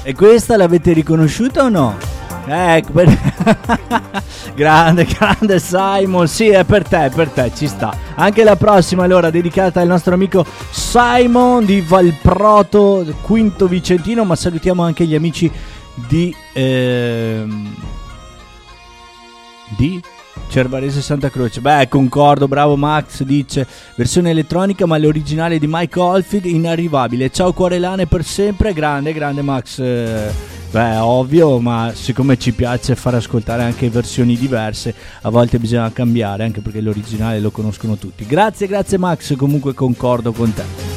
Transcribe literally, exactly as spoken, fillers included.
E questa l'avete riconosciuta o no? Ecco, per... grande, grande Simon, sì, è per te, è per te, ci sta. Anche la prossima allora dedicata al nostro amico Simon di Valproto, Quinto Vicentino, ma salutiamo anche gli amici di ehm, di Cervarese Santa Croce. Beh, concordo, bravo Max, dice versione elettronica ma l'originale di Mike Oldfield inarrivabile. Ciao Cuorelane per sempre, grande, grande Max. Beh, ovvio, ma siccome ci piace far ascoltare anche versioni diverse, a volte bisogna cambiare, anche perché l'originale lo conoscono tutti. Grazie, grazie Max, comunque concordo con te.